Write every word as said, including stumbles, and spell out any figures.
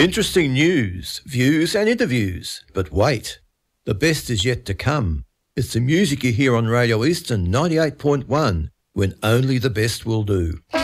Interesting news, views and interviews. But wait, the best is yet to come. It's the music you hear on Radio Eastern ninety-eight point one, when only the best will do.